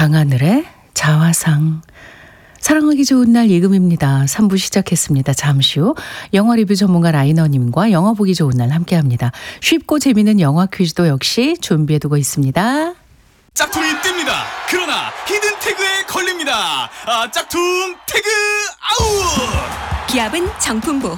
강하늘의 자화상. 사랑하기 좋은 날 이금입니다. 3부 시작했습니다. 잠시 후 영화 리뷰 전문가 라이너님과 영화 보기 좋은 날 함께합니다. 쉽고 재미있는 영화 퀴즈도 역시 준비해두고 있습니다. 짝퉁이 뜹니다. 그러나 히든 태그에 걸립니다. 짝퉁 태그 아웃! 기압은 정품보,